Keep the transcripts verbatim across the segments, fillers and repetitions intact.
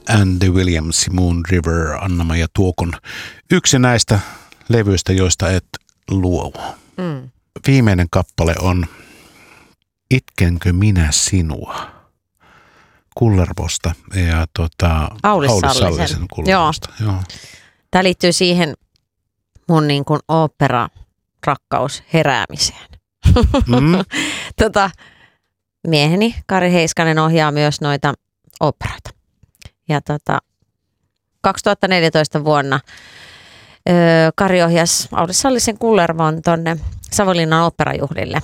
Andy Williams, Moon River, Anna-Maija Tuokon yksi näistä levyistä, joista et luovu. Mm. Viimeinen kappale on Itkenkö minä sinua? Kullervosta ja tota, Aulis Aulis Sallisen, Sallisen Kullervosta. Joo. Joo. Tämä liittyy siihen mun niin kuin ooppera-rakkaus heräämiseen. Mm. tota, mieheni Kari Heiskanen ohjaa myös noita oopperoita. Ja tota, kaksituhattaneljätoista vuonna öö, Kari ohjasi Aulis Sallisen Kullervon tonne Savonlinnan oopperajuhlille.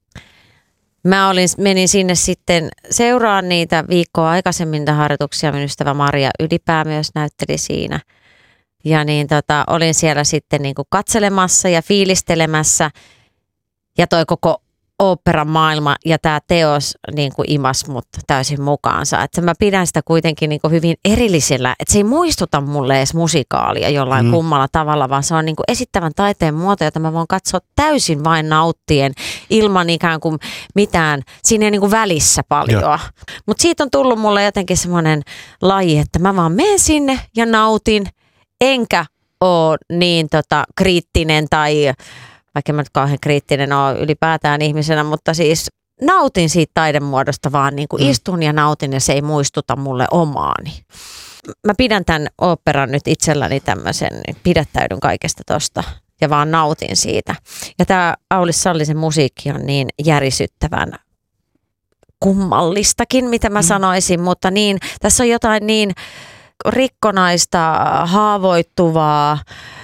Mä olin, menin sinne sitten seuraan niitä viikkoa aikaisemmin harjoituksia. Minun ystävä Maria Ylipää myös näytteli siinä. Ja niin tota, olin siellä sitten niin kuin katselemassa ja fiilistelemässä. Ja toi koko oopperan maailma ja tämä teos niin kuin imas mut täysin mukaansa. Että mä pidän sitä kuitenkin niin kuin hyvin erillisellä. Että se ei muistuta mulle edes musikaalia jollain mm. kummalla tavalla, vaan se on niin kuin esittävän taiteen muoto, jota mä voin katsoa täysin vain nauttien ilman ikään kuin mitään. Siinä ei niin kuin välissä paljon. Mutta siitä on tullut mulle jotenkin semmoinen laji, että mä vaan menen sinne ja nautin, enkä ole niin tota, kriittinen tai... Vaikka mä nyt kauhean kriittinen ole ylipäätään ihmisenä, mutta siis nautin siitä taidemuodosta vaan niin kuin mm. istun ja nautin ja se ei muistuta mulle omaani. Mä pidän tämän oopperan nyt itselläni tämmöisen, pidättäydyn kaikesta tosta ja vaan nautin siitä. Ja tämä Aulis Sallisen musiikki on niin järisyttävän kummallistakin, mitä mä mm. sanoisin, mutta niin, tässä on jotain niin rikkonaista, haavoittuvaa,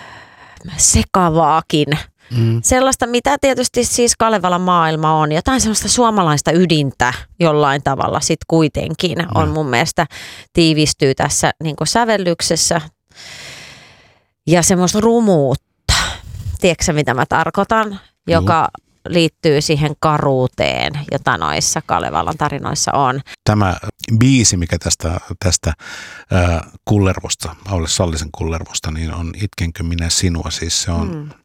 sekavaakin. Mm. Sellaista, mitä tietysti siis Kalevalan maailma on. Jotain sellaista suomalaista ydintä jollain tavalla sitten kuitenkin mm. on mun mielestä tiivistyy tässä niin kuin sävellyksessä. Ja semmoista rumuutta. Tiedätkö mitä mä tarkoitan? Joka mm. liittyy siihen karuuteen, jota noissa Kalevalan tarinoissa on. Tämä biisi, mikä tästä, tästä äh, Kullervosta, Aulis Sallisen Kullervosta, niin on Itkenkö minä sinua. Siis se on... Mm.